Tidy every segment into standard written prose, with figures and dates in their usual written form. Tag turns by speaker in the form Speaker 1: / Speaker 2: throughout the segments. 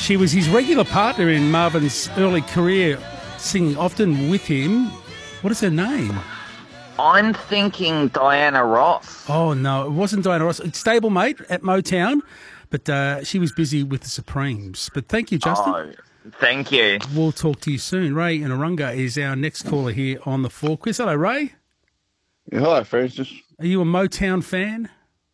Speaker 1: She was his regular partner in Marvin's early career, singing often with him. What is her name?
Speaker 2: I'm thinking Diana Ross.
Speaker 1: Oh, no, it wasn't Diana Ross. It's stablemate at Motown, but she was busy with the Supremes. But thank you, Justin.
Speaker 2: Oh, thank you.
Speaker 1: We'll talk to you soon. Ray in Arunga is our next caller here on the 4 Quiz. Hello, Ray.
Speaker 3: Yeah, hi, Francis.
Speaker 1: Are you a Motown fan?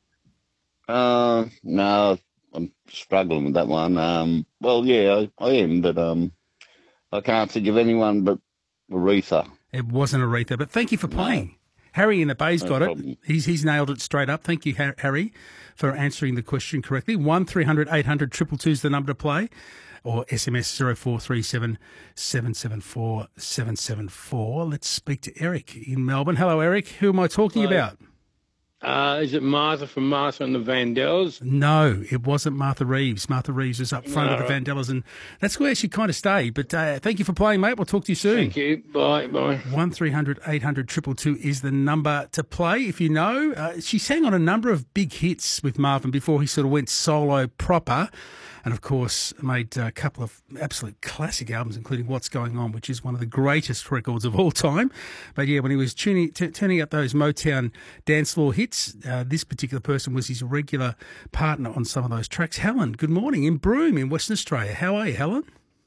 Speaker 3: No, I'm struggling with that one. Well, yeah, I am, but I can't think of anyone but Aretha.
Speaker 1: It wasn't Aretha, but thank you for playing. Harry in the Bay's got
Speaker 3: problem.
Speaker 1: it. He's nailed it straight up. Thank you, Harry, for answering the question correctly. 1300 800 222 is the number to play, or SMS 0437 774 774. Let's speak to Eric in Melbourne. Hello, Eric. Who am I talking about?
Speaker 4: Is it Martha from Martha and the Vandellas?
Speaker 1: No, it wasn't Martha Reeves. Martha Reeves was up front of the Vandellas, and that's where she kind of stayed. But thank you for playing, mate. We'll talk to you soon.
Speaker 4: Thank you. Bye.
Speaker 1: 1300 800 222 is the number to play. If you know, she sang on a number of big hits with Marvin before he sort of went solo proper. And, of course, made a couple of absolute classic albums, including What's Going On, which is one of the greatest records of all time. But, yeah, when he was turning up those Motown dance floor hits, this particular person was his regular partner on some of those tracks. Helen, good morning, in Broome in Western Australia. How are you, Helen?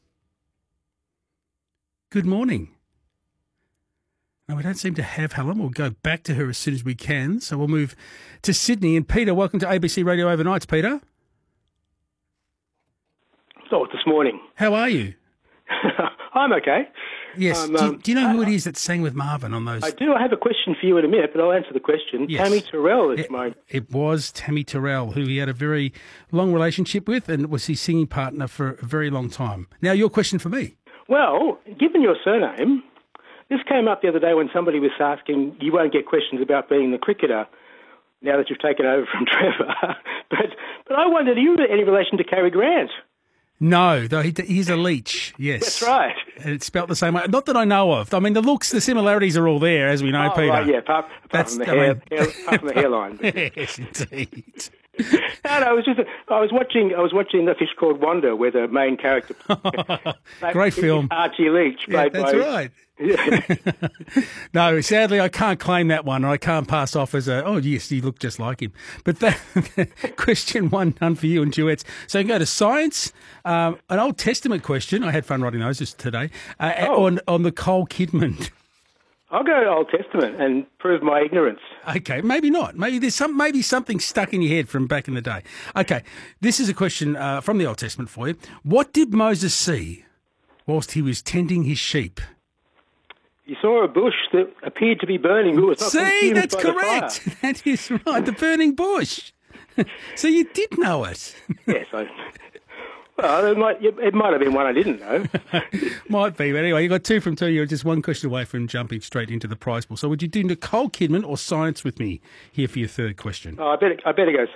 Speaker 1: Good morning. No, we don't seem to have Helen. We'll go back to her as soon as we can. So we'll move to Sydney. And, Peter, welcome to ABC Radio Overnights, Peter.
Speaker 5: Oh, this morning.
Speaker 1: How are you?
Speaker 5: I'm okay.
Speaker 1: Yes. Do you know who it is that sang with Marvin on those?
Speaker 5: I do. I have a question for you in a minute, but I'll answer the question.
Speaker 1: Yes.
Speaker 5: Tammy Terrell is my...
Speaker 1: It was Tammy Terrell, who he had a very long relationship with and was his singing partner for a very long time. Now, your question for me.
Speaker 5: Well, given your surname, this came up the other day when somebody was asking, you won't get questions about being the cricketer now that you've taken over from Trevor. but I wondered, are you in any relation to Cary Grant?
Speaker 1: No, though he's a leech, yes.
Speaker 5: That's right.
Speaker 1: And it's spelt the same way. Not that I know of. I mean, the looks, the similarities are all there, as we know, Peter.
Speaker 5: Right, yeah, apart from the hairline.
Speaker 1: Yes, indeed.
Speaker 5: No, I was watching a fish called Wanda, where the main character,
Speaker 1: great film,
Speaker 5: Archie Leach, played
Speaker 1: that's
Speaker 5: by.
Speaker 1: Right. No, sadly, I can't claim that one, or I can't pass off as oh yes, you look just like him. But that question one, none for you in duets. So you can go to science, an Old Testament question. I had fun writing those just today on the Nicole Kidman.
Speaker 5: I'll go Old Testament and prove my ignorance.
Speaker 1: Okay, maybe not. Maybe there's something stuck in your head from back in the day. Okay, this is a question from the Old Testament for you. What did Moses see whilst he was tending his sheep?
Speaker 5: He saw a bush that appeared to be burning. It was not
Speaker 1: See, that's
Speaker 5: consumed by
Speaker 1: correct.
Speaker 5: the fire.
Speaker 1: That is right, the burning bush. So you did know it.
Speaker 5: Yes, well, it might have been one I didn't know.
Speaker 1: Might be, but anyway, you got 2 from 2. You're just one question away from jumping straight into the prize pool. So would you do Nicole Kidman or science with me here for your third question?
Speaker 5: I better go